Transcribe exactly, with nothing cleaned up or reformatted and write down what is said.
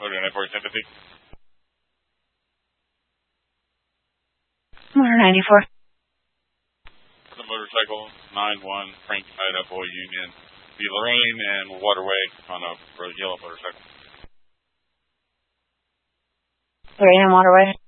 Motor ninety-four sympathy. Motor ninety-four. The motorcycle nine one Frank Idaho Union. The Lorraine and Waterway on a yellow motorcycle. Lorraine and Waterway.